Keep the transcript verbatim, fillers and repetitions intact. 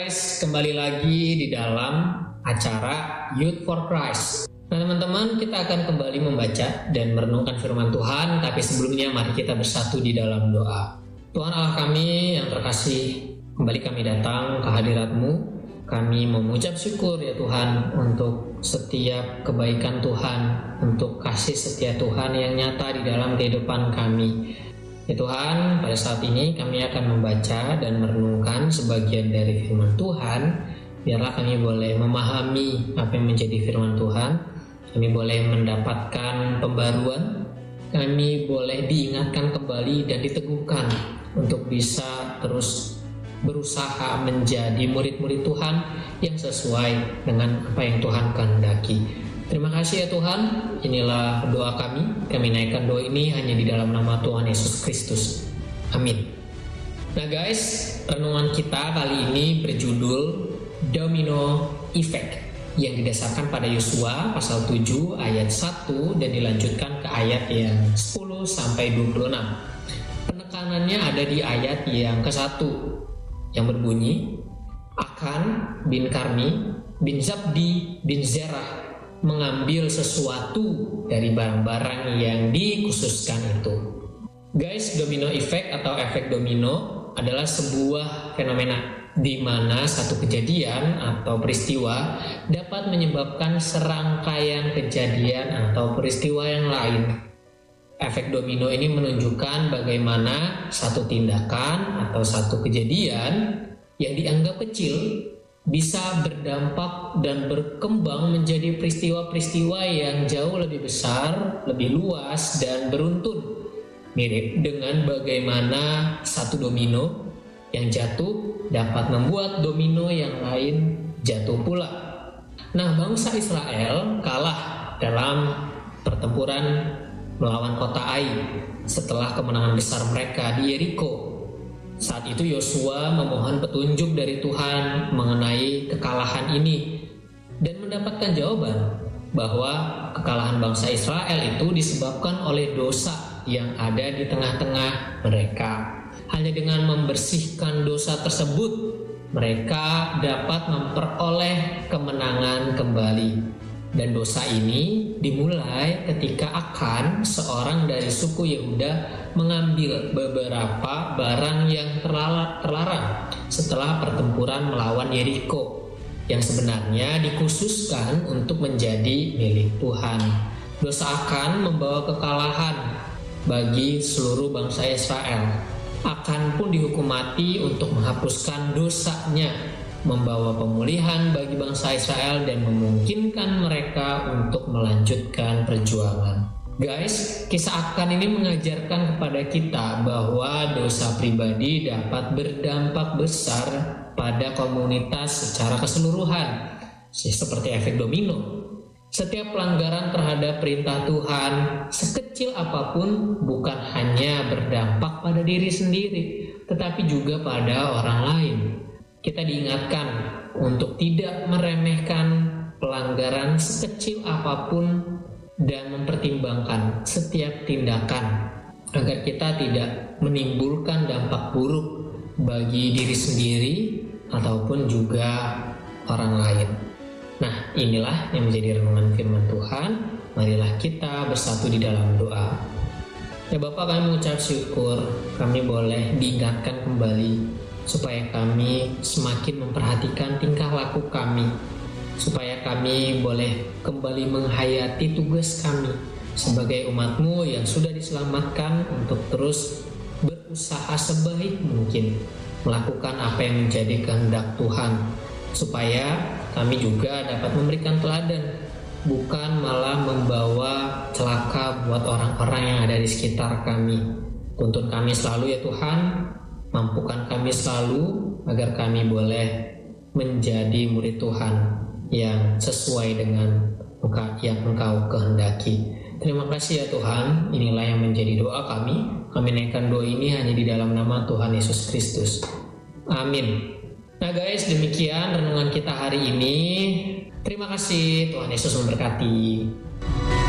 Guys, kembali lagi di dalam acara Youth for Christ. Nah teman-teman, kita akan kembali membaca dan merenungkan firman Tuhan. Tapi sebelumnya mari kita bersatu di dalam doa. Tuhan Allah kami yang terkasih, kembali kami datang ke hadirat-Mu. Kami mengucap syukur ya Tuhan untuk setiap kebaikan Tuhan, untuk kasih setia Tuhan yang nyata di dalam kehidupan kami. Ya Tuhan, pada saat ini kami akan membaca dan merenungkan sebagian dari firman Tuhan. Biarlah kami boleh memahami apa yang menjadi firman Tuhan. Kami boleh mendapatkan pembaruan. Kami boleh diingatkan kembali dan diteguhkan untuk bisa terus berusaha menjadi murid-murid Tuhan yang sesuai dengan apa yang Tuhan kehendaki. Terima kasih ya Tuhan, inilah doa kami. Kami naikkan doa ini hanya di dalam nama Tuhan Yesus Kristus. Amin. Nah guys, renungan kita kali ini berjudul Domino Effect, yang didasarkan pada Yosua pasal tujuh ayat satu dan dilanjutkan ke ayat yang sepuluh sampai dua puluh enam. Penekanannya ada di ayat yang ke satu yang berbunyi, Akan bin Karmi bin Zabdi bin Zerah mengambil sesuatu dari barang-barang yang dikhususkan itu. Guys, domino effect atau efek domino adalah sebuah fenomena di mana satu kejadian atau peristiwa dapat menyebabkan serangkaian kejadian atau peristiwa yang lain. Efek domino ini menunjukkan bagaimana satu tindakan atau satu kejadian yang dianggap kecil bisa berdampak dan berkembang menjadi peristiwa-peristiwa yang jauh lebih besar, lebih luas, dan beruntun. Mirip dengan bagaimana satu domino yang jatuh dapat membuat domino yang lain jatuh pula. Nah, bangsa Israel kalah dalam pertempuran melawan kota Ai setelah kemenangan besar mereka di Yeriko. Saat itu Yosua memohon petunjuk dari Tuhan mengenai kekalahan ini dan mendapatkan jawaban bahwa kekalahan bangsa Israel itu disebabkan oleh dosa yang ada di tengah-tengah mereka. Hanya dengan membersihkan dosa tersebut, mereka dapat memperoleh kemenangan kembali. Dan dosa ini dimulai ketika Akan, seorang dari suku Yehuda, mengambil beberapa barang yang terlarang setelah pertempuran melawan Yeriko, yang sebenarnya dikhususkan untuk menjadi milik Tuhan. Dosa Akan membawa kekalahan bagi seluruh bangsa Israel. Akan pun dihukum mati untuk menghapuskan dosanya, membawa pemulihan bagi bangsa Israel dan memungkinkan mereka untuk melanjutkan perjuangan. Guys, kisah Akan ini mengajarkan kepada kita bahwa dosa pribadi dapat berdampak besar pada komunitas secara keseluruhan, seperti efek domino. Setiap pelanggaran terhadap perintah Tuhan, sekecil apapun, bukan hanya berdampak pada diri sendiri, tetapi juga pada orang lain. Kita diingatkan untuk tidak meremehkan pelanggaran sekecil apapun dan mempertimbangkan setiap tindakan agar kita tidak menimbulkan dampak buruk bagi diri sendiri ataupun juga orang lain. Nah, inilah yang menjadi renungan firman Tuhan. Marilah kita bersatu di dalam doa. Ya Bapa, kami mengucap syukur kami boleh diingatkan kembali supaya kami semakin memperhatikan tingkah laku kami, supaya kami boleh kembali menghayati tugas kami sebagai umat-Mu yang sudah diselamatkan untuk terus berusaha sebaik mungkin melakukan apa yang menjadi kehendak Tuhan, supaya kami juga dapat memberikan teladan, bukan malah membawa celaka buat orang-orang yang ada di sekitar kami. Tuntun kami selalu ya Tuhan, mampukan kami selalu agar kami boleh menjadi murid Tuhan yang sesuai dengan yang Engkau kehendaki. Terima kasih ya Tuhan, inilah yang menjadi doa kami. Kami naikkan doa ini hanya di dalam nama Tuhan Yesus Kristus. Amin. Nah guys, demikian renungan kita hari ini. Terima kasih, Tuhan Yesus memberkati.